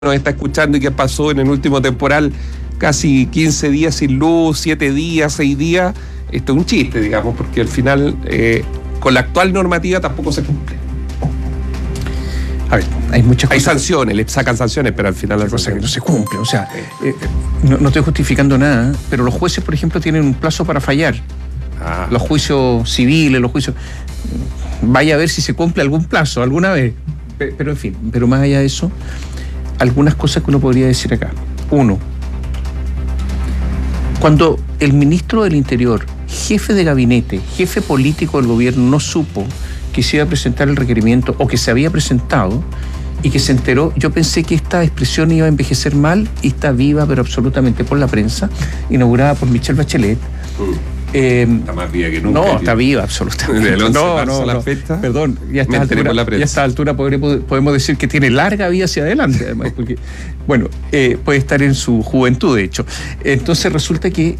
nos está escuchando y que pasó en el último temporal casi 15 días sin luz, 7 días, 6 días, esto es un chiste, digamos, porque al final con la actual normativa tampoco se cumple. A ver, hay muchas cosas. Hay sanciones, le sacan sanciones, pero al final la cosa que no se cumple. O sea, no estoy justificando nada, pero los jueces, por ejemplo, tienen un plazo para fallar. Los juicios civiles, los juicios... Vaya a ver si se cumple algún plazo, alguna vez. Pero en fin, pero más allá de eso, algunas cosas que uno podría decir acá. Uno, cuando el ministro del Interior, jefe de gabinete, jefe político del gobierno, no supo que se iba a presentar el requerimiento o que se había presentado y que se enteró, yo pensé que esta expresión iba a envejecer mal y está viva, pero absolutamente por la prensa, inaugurada por Michelle Bachelet. Está más viva que nunca. No, está viva, absolutamente. Del 11 de marzo a la fecha. Perdón, ya a esta altura podemos decir que tiene larga vida hacia adelante, además, porque, bueno, puede estar en su juventud, de hecho. Entonces resulta que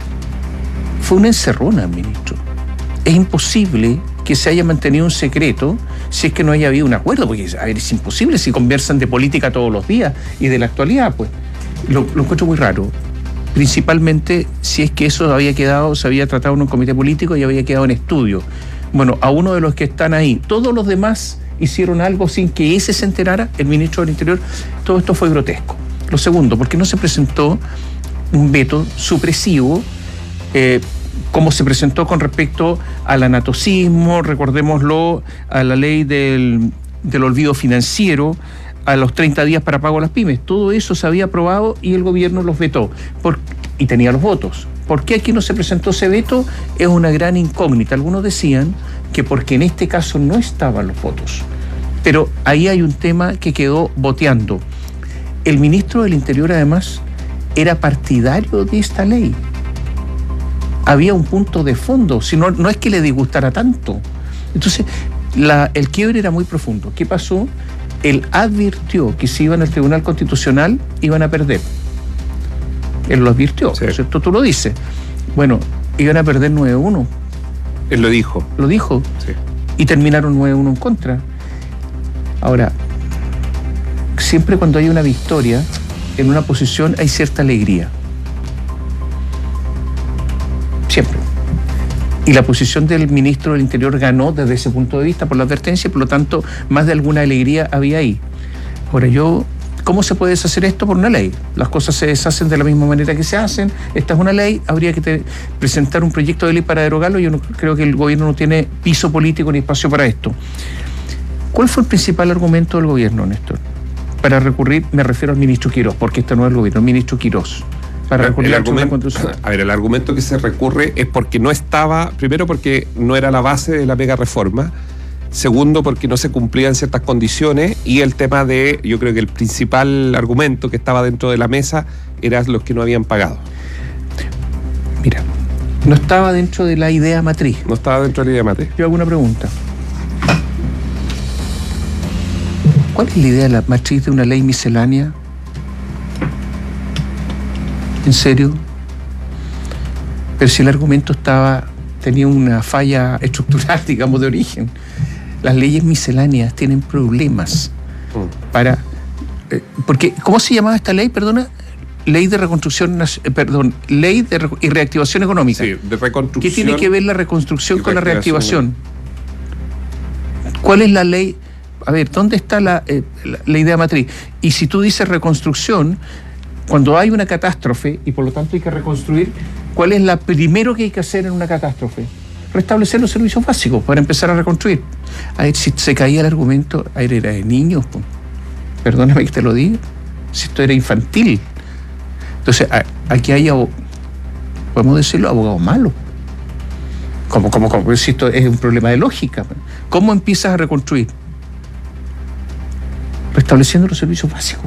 fue una encerrona, ministro. Es imposible que se haya mantenido un secreto si es que no haya habido un acuerdo, porque, a ver, es imposible si conversan de política todos los días y de la actualidad, pues. Lo encuentro muy raro. Principalmente si es que eso se había tratado en un comité político y había quedado en estudio. Bueno, a uno de los que están ahí, todos los demás hicieron algo sin que ese se enterara, el ministro del Interior. Todo esto fue grotesco. Lo segundo, ¿por qué no se presentó un veto supresivo como se presentó con respecto al anatocismo, recordémoslo, a la ley del olvido financiero, a los 30 días para pago a las pymes? Todo eso se había aprobado y el gobierno los vetó y tenía los votos. ¿Por qué aquí no se presentó ese veto? Es una gran incógnita. Algunos decían que porque en este caso no estaban los votos. Pero ahí hay un tema que quedó boteando. El ministro del Interior, además, era partidario de esta ley. Había un punto de fondo, si no es que le disgustara tanto. Entonces, el quiebre era muy profundo. ¿Qué pasó? Él advirtió que si iban al Tribunal Constitucional iban a perder. Él lo advirtió, sí. ¿Cierto? Tú lo dices. Bueno, iban a perder 9-1. Él lo dijo. Lo dijo. Sí. Y terminaron 9-1 en contra. Ahora, siempre cuando hay una victoria en una posición hay cierta alegría. Siempre. Y la posición del ministro del Interior ganó desde ese punto de vista por la advertencia, por lo tanto, más de alguna alegría había ahí. Ahora, ¿cómo se puede deshacer esto? Por una ley. Las cosas se deshacen de la misma manera que se hacen. Esta es una ley, habría que presentar un proyecto de ley para derogarlo. Yo no creo que el gobierno no tiene piso político ni espacio para esto. ¿Cuál fue el principal argumento del gobierno, Néstor? Para recurrir, me refiero al ministro Quirós, porque este no es el gobierno, el ministro Quirós. El argumento que se recurre es porque no estaba, primero porque no era la base de la mega reforma, segundo porque no se cumplían ciertas condiciones, y el tema yo creo que el principal argumento que estaba dentro de la mesa eran los que no habían pagado. Mira, no estaba dentro de la idea matriz. No estaba dentro de la idea matriz. Yo hago una pregunta. ¿Cuál es la idea de la matriz de una ley miscelánea? ¿En serio? Pero si el argumento tenía una falla estructural, digamos, de origen. Las leyes misceláneas tienen problemas porque, ¿cómo se llamaba esta ley? Perdona. Ley de reconstrucción, ley y reactivación económica. Sí, de reconstrucción. ¿Qué tiene que ver la reconstrucción con la reactivación? ¿Cuál es la ley? A ver, ¿dónde está la idea matriz? Y si tú dices reconstrucción, cuando hay una catástrofe y por lo tanto hay que reconstruir, ¿cuál es lo primero que hay que hacer en una catástrofe? Restablecer los servicios básicos para empezar a reconstruir. A ver, si se caía el argumento, era de niños, pues. Perdóname que te lo diga, si esto era infantil. Entonces, aquí hay, podemos decirlo, abogados malos. Como si esto es un problema de lógica. ¿Cómo empiezas a reconstruir? Restableciendo los servicios básicos.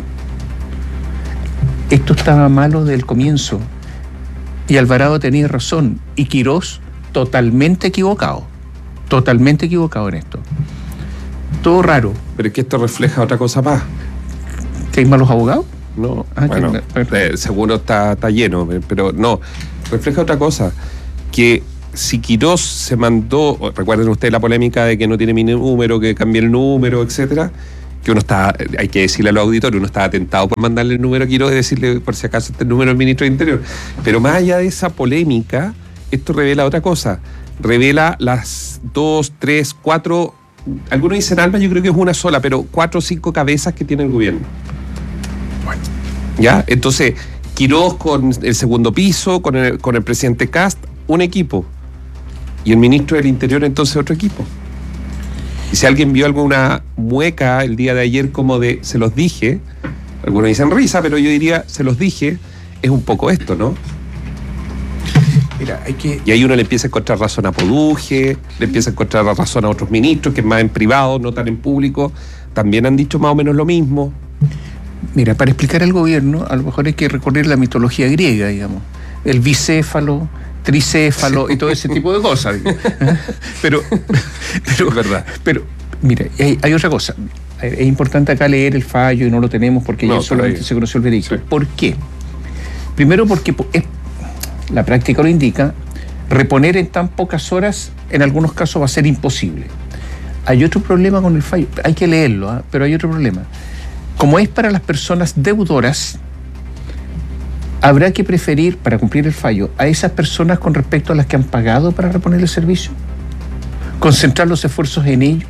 Esto estaba malo desde el comienzo. Y Alvarado tenía razón. Y Quirós totalmente equivocado. Totalmente equivocado en esto. Todo raro. Pero es que esto refleja otra cosa más. ¿Que hay malos abogados? No, bueno, seguro está lleno, pero no. Refleja otra cosa. Que si Quirós se mandó, recuerden ustedes la polémica de que no tiene mi número, que cambie el número, etcétera. que uno está, hay que decirle a los auditores, uno estaba tentado por mandarle el número a Quiroz y decirle por si acaso este número al ministro del Interior. Pero más allá de esa polémica, esto revela otra cosa. Revela las 2, 3, 4, algunos dicen alma, yo creo que es una sola, pero 4 o 5 cabezas que tiene el gobierno. Bueno. ¿Ya? Entonces, Quiroz con el segundo piso, con el presidente Kast, un equipo. Y el ministro del Interior, entonces, otro equipo. Y si alguien vio alguna mueca el día de ayer como de se los dije, algunos dicen risa, pero yo diría se los dije, es un poco esto, ¿no? Mira, y ahí uno le empieza a encontrar razón a Poduje, le empieza a encontrar razón a otros ministros que más en privado, no tan en público, también han dicho más o menos lo mismo. Mira, para explicar al gobierno, a lo mejor hay que recorrer la mitología griega, digamos. El bicéfalo, tricéfalo y todo ese tipo de cosas. Pero es verdad. Pero, mira, hay otra cosa. Es importante acá leer el fallo y no lo tenemos porque ya solamente se conoció el veredicto. Sí. ¿Por qué? Primero porque la práctica lo indica, reponer en tan pocas horas en algunos casos va a ser imposible. Hay otro problema con el fallo, hay que leerlo, pero hay otro problema. Como es para las personas deudoras, habrá que preferir, para cumplir el fallo, a esas personas con respecto a las que han pagado para reponer el servicio, concentrar los esfuerzos en ello.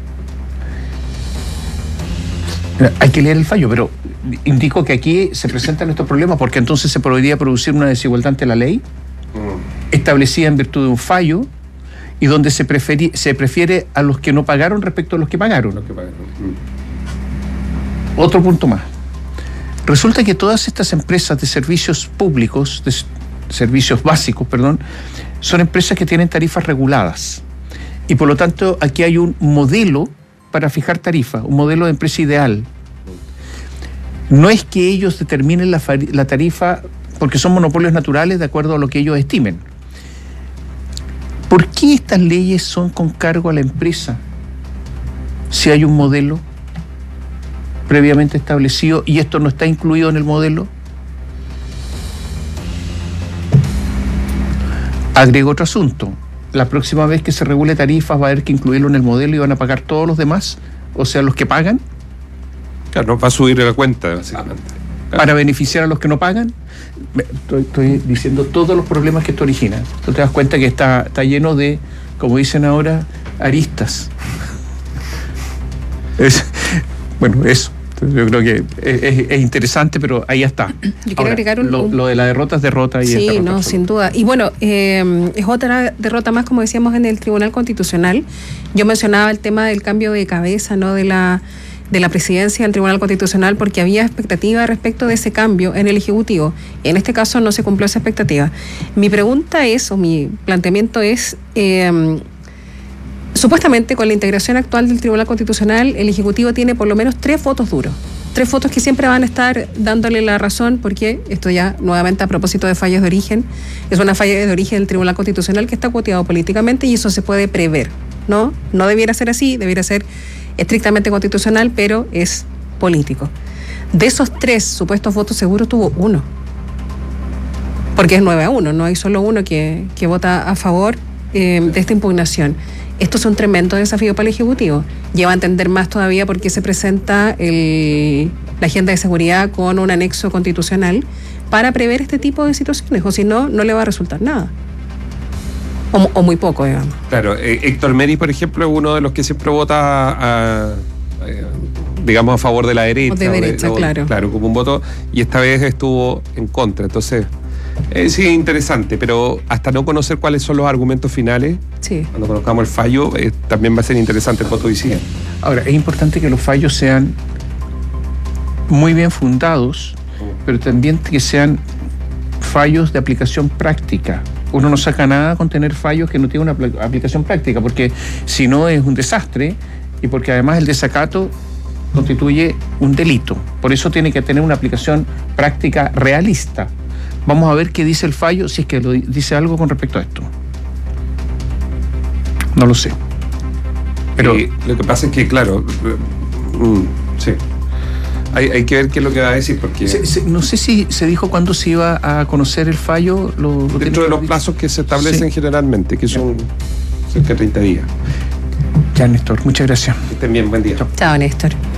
Hay que leer el fallo, pero indico que aquí se presentan estos problemas porque entonces se podría producir una desigualdad ante la ley establecida en virtud de un fallo y donde se prefiere a los que no pagaron respecto a los que pagaron. Otro punto más. Resulta que todas estas empresas de servicios públicos, de servicios básicos, son empresas que tienen tarifas reguladas. Y por lo tanto, aquí hay un modelo para fijar tarifas, un modelo de empresa ideal. No es que ellos determinen la tarifa porque son monopolios naturales de acuerdo a lo que ellos estimen. ¿Por qué estas leyes son con cargo a la empresa si hay un modelo previamente establecido y esto no está incluido en el modelo? Agrego otro asunto. La próxima vez que se regule tarifas va a haber que incluirlo en el modelo y van a pagar todos los demás, o sea, los que pagan. Claro, no va a subir la cuenta, básicamente. Claro. Para beneficiar a los que no pagan. Estoy diciendo todos los problemas que esto origina. Tú te das cuenta que está lleno de, como dicen ahora, aristas. Bueno, eso. Yo creo que es interesante, pero ahí está. Yo quiero agregar lo de la derrota es derrota. Y sí, no, sin duda. Y bueno, es otra derrota más, como decíamos, en el Tribunal Constitucional. Yo mencionaba el tema del cambio de cabeza, ¿no?, de la presidencia del Tribunal Constitucional, porque había expectativa respecto de ese cambio en el Ejecutivo. En este caso no se cumplió esa expectativa. Mi pregunta es, o mi planteamiento es, supuestamente con la integración actual del Tribunal Constitucional, el Ejecutivo tiene por lo menos 3 votos duros. 3 votos que siempre van a estar dándole la razón, porque esto ya nuevamente a propósito de fallas de origen, es una falla de origen del Tribunal Constitucional que está cuoteado políticamente y eso se puede prever, ¿no? No debiera ser así, debiera ser estrictamente constitucional, pero es político. De esos 3 supuestos votos seguros tuvo 1, porque es 9-1, no hay solo uno que vota a favor de esta impugnación. Esto es un tremendo desafío para el Ejecutivo. Lleva a entender más todavía por qué se presenta la agenda de seguridad con un anexo constitucional para prever este tipo de situaciones, o si no, no le va a resultar nada. O muy poco, digamos. Claro, Héctor Meri, por ejemplo, es uno de los que siempre vota digamos, a favor de la derecha. De derecha, claro. Claro, como un voto, y esta vez estuvo en contra. Entonces, sí, es interesante, pero hasta no conocer cuáles son los argumentos finales, sí, cuando conozcamos el fallo, también va a ser interesante el voto hoy. Ahora, es importante que los fallos sean muy bien fundados, pero también que sean fallos de aplicación práctica. Uno no saca nada con tener fallos que no tienen una aplicación práctica, porque si no es un desastre y porque además el desacato constituye un delito. Por eso tiene que tener una aplicación práctica realista. Vamos a ver qué dice el fallo, si es que dice algo con respecto a esto. No lo sé. Pero lo que pasa es que, claro, sí. Hay que ver qué es lo que va a decir, porque... no sé si se dijo cuándo se iba a conocer el fallo. Dentro de los plazos que se establecen generalmente, que son cerca de 30 días. Ya, Néstor, muchas gracias. Que estén bien, buen día. Chao, Néstor.